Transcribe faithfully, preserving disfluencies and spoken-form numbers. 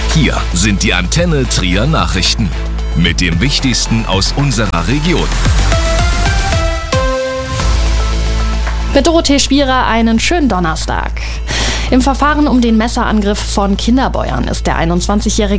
Hier sind die Antenne Trier Nachrichten mit dem Wichtigsten aus unserer Region. Mit Dorothee Spierer einen schönen Donnerstag. Im Verfahren um den Messerangriff von Kinderbeuern ist der einundzwanzigjährige